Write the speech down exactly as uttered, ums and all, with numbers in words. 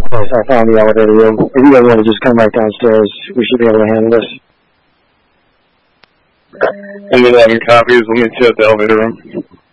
Yes, I found the elevator room. If you guys want to just come right downstairs, we should be able to handle this. I'm eleven copies. We'll meet you at the elevator room.